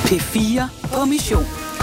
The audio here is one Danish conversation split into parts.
P4 på mission.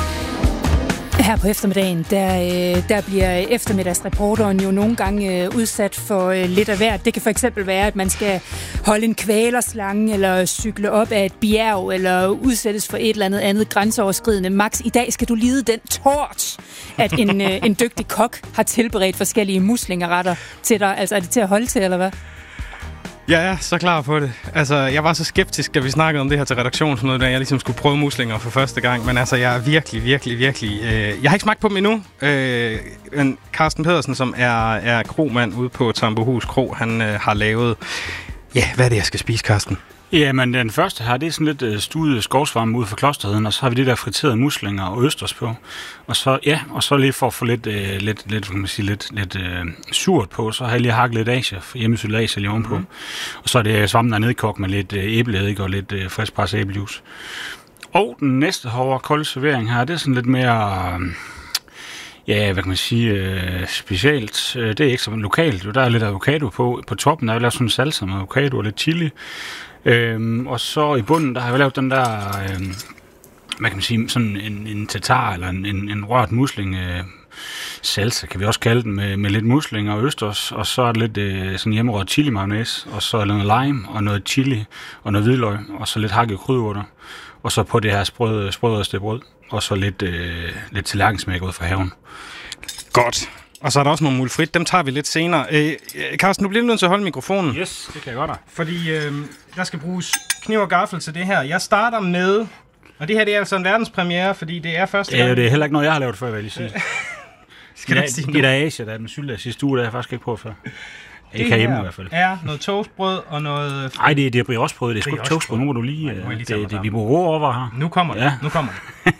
Her på eftermiddagen, der bliver eftermiddagsreporteren jo nogle gange udsat for lidt af hvert. Det kan for eksempel være, at man skal holde en kvælerslange, eller cykle op ad et bjerg, eller udsættes for et eller andet grænseoverskridende. Max, i dag skal du lide den tort, at en dygtig kok har tilberedt forskellige muslingeretter til dig. Altså, er det til at holde til, eller hvad? Jeg er så klar på det. Altså, jeg var så skeptisk, da vi snakkede om det her til redaktionsmødet, da jeg ligesom skulle prøve muslinger for første gang. Men altså, jeg er virkelig... Jeg har ikke smagt på dem endnu. Men Carsten Pedersen, som er kromand ude på Tambohus Kro, han har lavet... Ja, hvad er det, jeg skal spise, Carsten? Jamen, den første her, det er sådan lidt stuet skovsvarme ude for Klosterheden, og så har vi det der friterede muslinger og østers på. Og så lige for at få lidt surt på, så har jeg lige hakket lidt Asia, hjemmesylt Asia lige ovenpå. Og så er det svammen der nedkogt med lidt æbleeddike og lidt frisk presset æblejuice. Og den næste hårde kolde servering her, det er sådan lidt mere... hvad kan man sige, specielt. Det er ikke så lokalt. Der er lidt avocado på toppen. Der er lavet sådan en salsa med avocado og lidt chili. Og så i bunden, der har jeg lavet den der, hvad kan man sige, sådan en tatar eller en rørt musling salsa, kan vi også kalde den, med lidt muslinger og østers. Og så er det lidt sådan hjemmerørt chili mayonnaise, og så er der noget lime og noget chili og noget hvidløg, og så lidt hakket krydderurter. Og så på det her sprødristede brød, og så lidt tallerkensmæk ud fra haven. Godt. Og så er der også nogle mulfrit. Dem tager vi lidt senere. Carsten, du bliver nødt til at holde mikrofonen. Yes, det kan jeg godt da. Fordi der skal bruges kniv og gaffel til det her. Jeg starter med... Og det her, det er altså en verdenspremiere, fordi det er første gang. Ja, det er heller ikke noget, jeg har lavet før, vil jeg lige sige. Skal du sige noget? Det der Asia, der er den syltede sidste uge, der har jeg faktisk ikke prøvet før. Ikke herhjemme i hvert fald. Er noget toastbrød og noget... Nej, det er briochebrød. Det er sgu ikke toastbrød. Nu må du lige... vi må ro over her. Nu kommer det. Ja. Nu kommer det.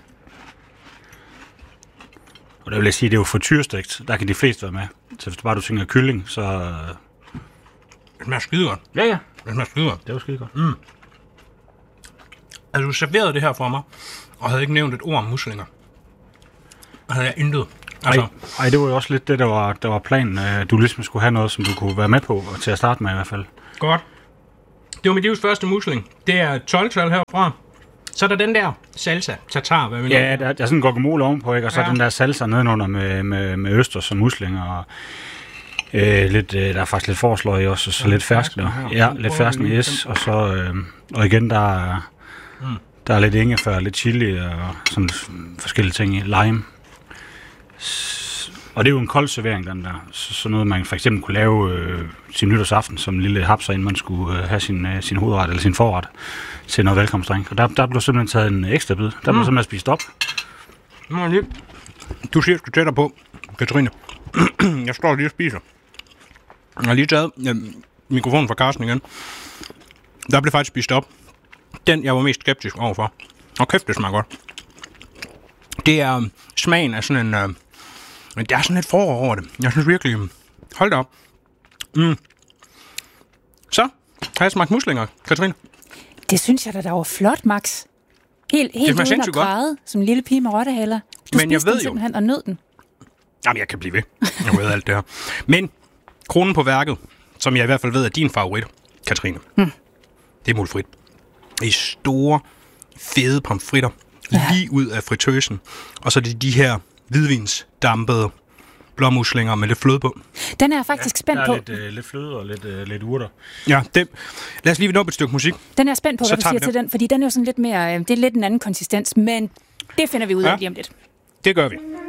Og der vil jeg sige, det er jo frityrestegt. Der kan de fleste være med. Så hvis du tænker kylling, så... Det smager skide godt. Ja. Det smager skide godt. Det var skide godt. Altså, du serverede det her for mig, og havde ikke nævnt et ord om muslinger. Og havde jeg intet. Altså. Ej, det var jo også lidt det, der var planen. Du ligesom skulle have noget, som du kunne være med på, og til at starte med i hvert fald. Godt. Det var mit livs første musling. Det er 12-tal herfra. Så er der den der salsa, tartar, hvad vil du? Ja, der er sådan en guacamole ovenpå, ikke? Og så den der salsa nedenunder med østers og muslinger og lidt, der er faktisk lidt forsløg også, og så lidt fersk der. Ja, lidt fersk med yes, og så og igen der er lidt ingefær, lidt chili og sådan forskellige ting i lime. Og det er jo en kold servering, den der. Så noget, man for eksempel kunne lave sin nytårsaften som en lille hapser, inden man skulle have sin hovedret eller sin forret til noget velkomstdrink. Og der blev simpelthen taget en ekstra bid. Der blev simpelthen spist op. Du siger, at du tætter på, Katrine. Jeg står lige og spiser. Jeg har lige taget mikrofonen fra Carsten igen. Der blev faktisk spist op. Den, jeg var mest skeptisk overfor. Og kæft, det smager godt. Det er smagen af sådan en... Men der er sådan lidt forår over det. Jeg synes virkelig... Hold da op. Så har jeg smagt muslinger, Katrine. Det synes jeg da var flot, Max. Helt uden at græde, som en lille pige med rottehaler. Du spiste den simpelthen og nød den. Jamen, jeg kan blive ved. Jeg ved alt det her. Men kronen på værket, som jeg i hvert fald ved er din favorit, Katrine, det er mulfrit. I store, fede pomfritter, lige ud af fritøsen. Og så er det de her hvidvinsdampede blåmuslinger med lidt fløde på. Den er jeg faktisk spændt på. Der er lidt fløde og lidt urter. Ja, lad os lige nå op et stykke musik. Den er jeg spændt på, hvad du siger til den, fordi den er jo sådan lidt mere, det er lidt en anden konsistens, men det finder vi ud af lige om lidt. Det gør vi.